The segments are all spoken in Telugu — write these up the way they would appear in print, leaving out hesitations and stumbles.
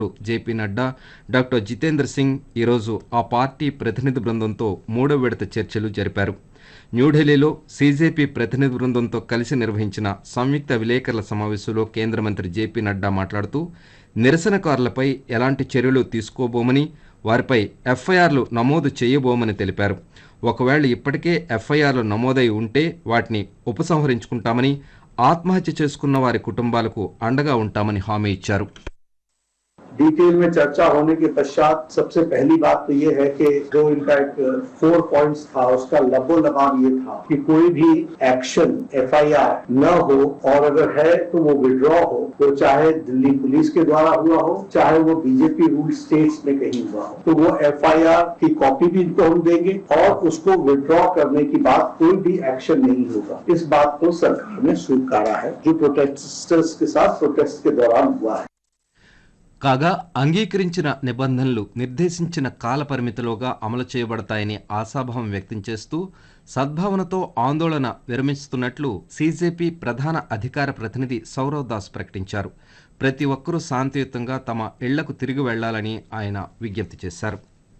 జేపీ నడ్డా, డాక్టర్ జితేంద్ర సింగ్ ఈరోజు ఆ పార్టీ ప్రతినిధి బృందంతో మూడో విడత చర్చలు జరిపారు. న్యూఢిల్లీలో సీజేపీ ప్రతినిధి బృందంతో కలిసి నిర్వహించిన సంయుక్త విలేకరుల సమావేశంలో కేంద్ర మంత్రి జేపీ నడ్డా మాట్లాడుతూ నిరసనకారులపై ఎలాంటి చర్యలు తీసుకోబోమని, వారిపై ఎఫ్ఐఆర్లు నమోదు చేయబోమని తెలిపారు. ఒకవేళ ఇప్పటికే ఎఫ్ఐఆర్లు నమోదై ఉంటే వాటిని ఉపసంహరించుకుంటామని, ఆత్మహత్య చేసుకున్న వారి కుటుంబాలకు అండగా ఉంటామని హామీ ఇచ్చారు. डिटेल में चर्चा होने के पश्चात सबसे पहली बात तो ये है कि जो इनका एक 4 पॉइंट्स था उसका लबोलबान ये था कि कोई भी एक्शन एफआईआर न हो, और अगर है तो वो विड्रॉ हो, तो चाहे दिल्ली पुलिस के द्वारा हुआ हो, चाहे वो बीजेपी रूल स्टेट्स में कहीं हुआ हो, तो वो एफआईआर की कॉपी भी इनको हम देंगे और उसको विड्रॉ करने की बात कोई भी एक्शन नहीं होगा। इस बात को सरकार ने स्वीकारा है जो प्रोटेस्टर्स के साथ प्रोटेस्ट के दौरान हुआ है. కాగా అంగీకరించిన నిబంధనలు నిర్దేశించిన కాల పరిమితిలోగా అమలు చేయబడతాయని ఆశాభావం వ్యక్తం చేస్తూ సద్భావనతో ఆందోళన విరమిస్తున్నట్లు సీజేపీ ప్రధాన అధికార ప్రతినిధి సౌరవ్ దాస్ ప్రకటించారు. ప్రతి ఒక్కరూ శాంతియుతంగా తమ ఇళ్లకు తిరిగి వెళ్లాలని ఆయన విజ్ఞప్తి చేశారు.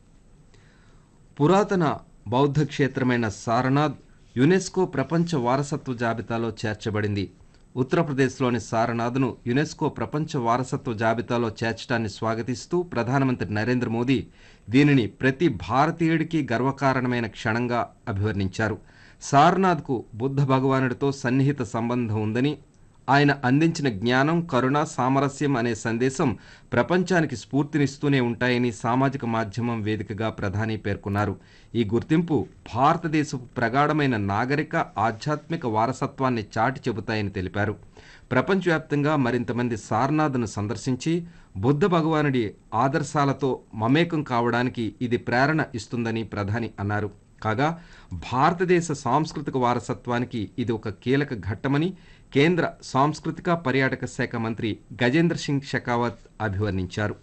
పురాతన బౌద్ధ క్షేత్రమైన సారనాథ్ యునెస్కో ప్రపంచ వారసత్వ జాబితాలో చేర్చబడింది. ఉత్తరప్రదేశ్లోని సారనాథ్ను యునెస్కో ప్రపంచ వారసత్వ జాబితాలో చేర్చడాన్ని స్వాగతిస్తూ ప్రధానమంత్రి నరేంద్ర మోదీ దీనిని ప్రతి భారతీయుడికి గర్వకారణమైన క్షణంగా అభివర్ణించారు. సారనాథ్కు బుద్ధ భగవానుడితో సన్నిహిత సంబంధం ఉందని, ఆయన అందించిన జ్ఞానం, కరుణ, సామరస్యం అనే సందేశం ప్రపంచానికి స్ఫూర్తినిస్తూనే ఉంటాయని సామాజిక మాధ్యమం వేదికగా ప్రధాని పేర్కొన్నారు. ఈ గుర్తింపు భారతదేశపు ప్రగాఢమైన నాగరిక, ఆధ్యాత్మిక వారసత్వాన్ని చాటి చెబుతాయని తెలిపారు. ప్రపంచవ్యాప్తంగా మరింత మంది సారనాథ్ను సందర్శించి బుద్ధ భగవానుడి ఆదర్శాలతో మమేకం కావడానికి ఇది ప్రేరణ ఇస్తుందని ప్రధాని అన్నారు. కాగా భారతదేశ సాంస్కృతిక వారసత్వానికి ఇది ఒక కీలక ఘట్టమని కేంద్ర సాంస్కృతిక పర్యాటక శాఖ మంత్రి గజేంద్ర సింగ్ షెకావత్ అభివర్ణించారు.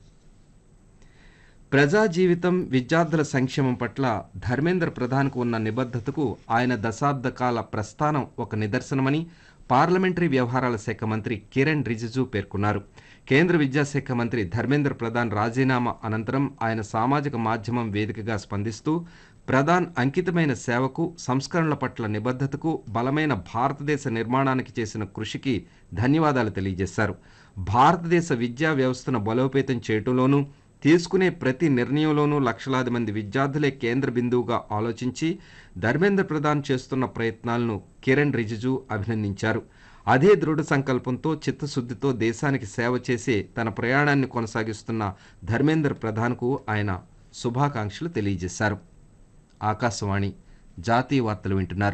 ప్రజా జీవితం, విద్యార్థుల సంక్షేమం పట్ల ధర్మేంద్ర ప్రధాన్కు ఉన్న నిబద్ధతకు ఆయన దశాబ్ద కాల ప్రస్థానం ఒక నిదర్శనమని పార్లమెంటరీ వ్యవహారాల శాఖ మంత్రి కిరణ్ రిజిజు పేర్కొన్నారు. కేంద్ర విద్యాశాఖ మంత్రి ధర్మేంద్ర ప్రధాన్ రాజీనామా అనంతరం ఆయన సామాజిక మాధ్యమం వేదికగా స్పందిస్తూ ప్రధాన్ అంకితమైన సేవకు, సంస్కరణల పట్ల నిబద్ధతకు, బలమైన భారతదేశ నిర్మాణానికి చేసిన కృషికి ధన్యవాదాలు తెలియజేశారు. భారతదేశ విద్యా వ్యవస్థను బలోపేతం చేయటంలోనూ, తీసుకునే ప్రతి నిర్ణయంలోనూ లక్షలాది మంది విద్యార్థులే కేంద్ర బిందువుగా ఆలోచించి ధర్మేంద్ర ప్రధాన్ చేస్తున్న ప్రయత్నాలను కిరణ్ రిజిజు అభినందించారు. అదే దృఢ సంకల్పంతో, చిత్తశుద్ధితో దేశానికి సేవ చేసే తన ప్రయాణాన్ని కొనసాగిస్తున్న ధర్మేంద్ర ప్రధాన్కు ఆయన శుభాకాంక్షలు తెలియజేశారు. ఆకాశవాణి జాతీయ వార్తలు వింటున్నారు.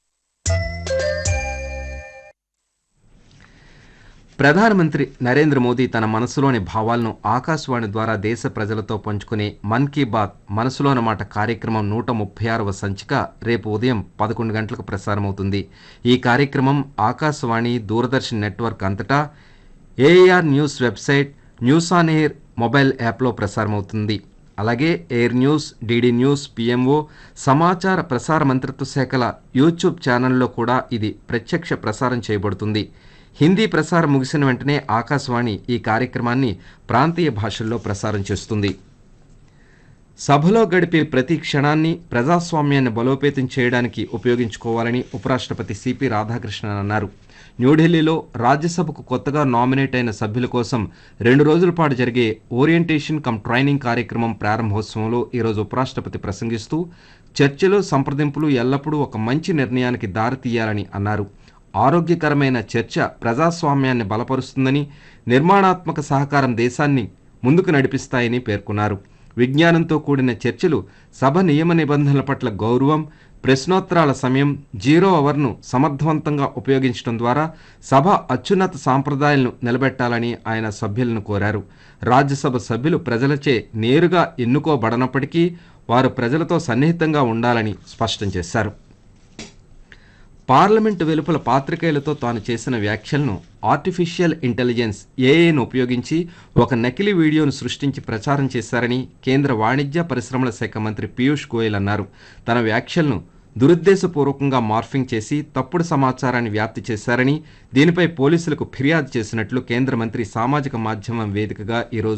ప్రధానమంత్రి నరేంద్ర మోదీ తన మనసులోని భావాలను ఆకాశవాణి ద్వారా దేశ ప్రజలతో పంచుకునే మన్ కీ బాత్ మనసులోని మాట కార్యక్రమం 136వ సంచిక రేపు ఉదయం 11 గంటలకు ప్రసారమవుతుంది. ఈ కార్యక్రమం ఆకాశవాణి, దూరదర్శన్ నెట్వర్క్ అంతటా, AR news website, news on air mobile యాప్లో ప్రసారమవుతుంది. అలాగే air news, DD news, PMO, సమాచార ప్రసార మంత్రిత్వ శాఖల యూట్యూబ్ ఛానల్లో కూడా ఇది ప్రత్యక్ష ప్రసారం చేయబడుతుంది. హిందీ ప్రసారం ముగిసిన వెంటనే ఆకాశవాణి ఈ కార్యక్రమాన్ని ప్రాంతీయ భాషల్లో ప్రసారం చేస్తుంది. సభలో గడిపే ప్రతి క్షణాన్ని ప్రజాస్వామ్యాన్ని బలోపేతం చేయడానికి ఉపయోగించుకోవాలని ఉపరాష్ట్రపతి సిపి రాధాకృష్ణన్ అన్నారు. న్యూఢిల్లీలో రాజ్యసభకు కొత్తగా నామినేట్ అయిన సభ్యుల కోసం 2 రోజుల పాటు జరిగే ఓరియంటేషన్ కమ్ ట్రైనింగ్ కార్యక్రమం ప్రారంభోత్సవంలో ఈరోజు ఉపరాష్ట్రపతి ప్రసంగిస్తూ చర్చలు, సంప్రదింపులు ఎల్లప్పుడూ ఒక మంచి నిర్ణయానికి దారితీయాలని అన్నారు. ఆరోగ్యకరమైన చర్చ ప్రజాస్వామ్యాన్ని బలపరుస్తుందని, నిర్మాణాత్మక సహకారం దేశాన్ని ముందుకు నడిపిస్తాయని పేర్కొన్నారు. విజ్ఞానంతో కూడిన చర్చలు, సభ నియమ నిబంధనల పట్ల గౌరవం, ప్రశ్నోత్తరాల సమయం, 0 అవర్ను సమర్థవంతంగా ఉపయోగించడం ద్వారా సభ అత్యున్నత సాంప్రదాయాలను నిలబెట్టాలని ఆయన సభ్యులను కోరారు. రాజ్యసభ సభ్యులు ప్రజలచే నేరుగా ఎన్నుకోబడనప్పటికీ వారు ప్రజలతో సన్నిహితంగా ఉండాలని స్పష్టం చేశారు. పార్లమెంటు వెలుపల పాత్రికేయులతో తాను చేసిన వ్యాఖ్యలను ఆర్టిఫిషియల్ ఇంటెలిజెన్స్ ఏఐను ఉపయోగించి ఒక నకిలీ వీడియోను సృష్టించి ప్రచారం చేశారని కేంద్ర వాణిజ్య పరిశ్రమల శాఖ మంత్రి పీయూష్ గోయల్ అన్నారు. తన వ్యాఖ్యలను దురుద్దేశపూర్వకంగా మార్ఫింగ్ చేసి తప్పుడు సమాచారాన్ని వ్యాప్తి చేశారని దీనిపై పోలీసులకు ఫిర్యాదు చేసినట్లు కేంద్ర మంత్రి సామాజిక మాధ్యమం వేదికగా ఈరోజు